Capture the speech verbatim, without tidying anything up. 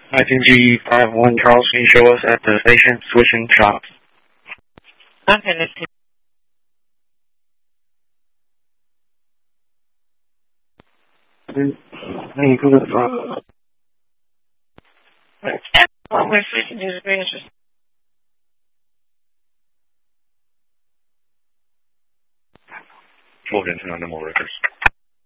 I T G five one Charles, can you show us at the station switching shops? Okay, let's see. Hey, go to the front. We're switching to the branches. Hold into no more records.